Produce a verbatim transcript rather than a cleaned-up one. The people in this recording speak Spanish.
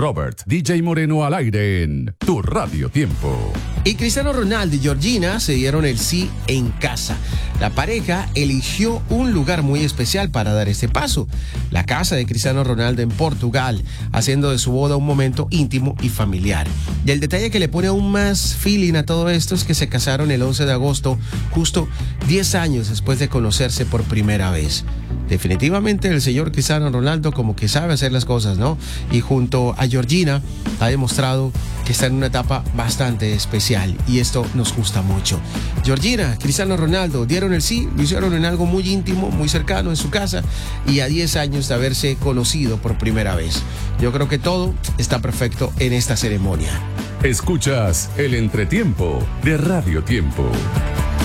Robert, D J Moreno al aire en Tu Radio Tiempo. Y Cristiano Ronaldo y Georgina se dieron el sí en casa. La pareja eligió un lugar muy especial para dar este paso, la casa de Cristiano Ronaldo en Portugal, haciendo de su boda un momento íntimo y familiar. Y el detalle que le pone aún más feeling a todo esto es que se casaron el once de agosto, justo diez años después de conocerse por primera vez. Definitivamente el señor Cristiano Ronaldo como que sabe hacer las cosas, ¿no? Y junto a Georgina ha demostrado que está en una etapa bastante especial y esto nos gusta mucho. Georgina, Cristiano Ronaldo dieron el sí, lo hicieron en algo muy íntimo, muy cercano en su casa y a diez años de haberse conocido por primera vez. Yo creo que todo está perfecto en esta ceremonia. Escuchas el entretiempo de Radio Tiempo.